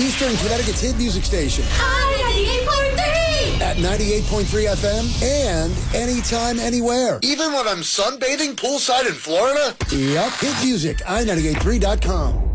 Eastern Connecticut's hit music station. At 98.3 FM and anytime, anywhere. Even when I'm sunbathing poolside in Florida? Yep, hit music, i98.3.com.